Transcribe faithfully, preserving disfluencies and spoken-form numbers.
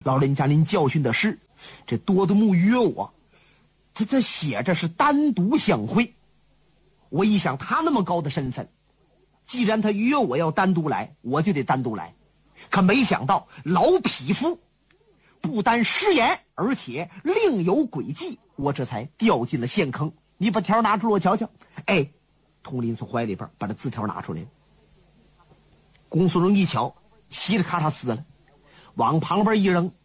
老人家您教训的是，这多德木约我，他这写着是单独相会。我一想他那么高的身份，既然他约我要单独来，我就得单独来。可没想到老匹夫不单失言，而且另有诡计，我这才掉进了陷坑。你把条拿出来我瞧瞧。哎，佟林从怀里边把这字条拿出来了。龚素荣一瞧，稀里咔嚓撕了，往旁边一扔，